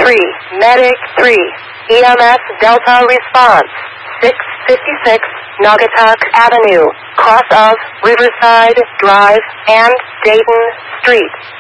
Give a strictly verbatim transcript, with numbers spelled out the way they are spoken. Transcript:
three, Medic three, E M S Delta response, six fifty-six Naugatuck Avenue, cross of Riverside Drive and Dayton Street.